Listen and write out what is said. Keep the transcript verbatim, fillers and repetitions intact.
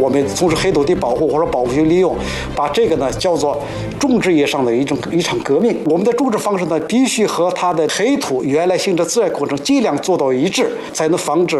我们从事黑土地保护或者保护性利用，把这个呢叫做种植业上的一种一场革命。我们的种植方式呢，必须和它的黑土原来性质自然过程尽量做到一致，才能防止